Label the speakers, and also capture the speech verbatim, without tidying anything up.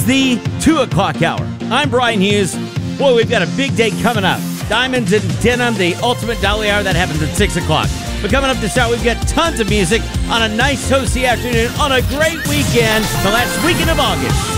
Speaker 1: The two o'clock hour. I'm Brian Hughes. Boy, we've got a big day coming up. Diamonds and Denim, the ultimate dolly hour, that happens at six o'clock. But coming up this hour, we've got tons of music on a nice toasty afternoon on a great weekend, the last weekend of August.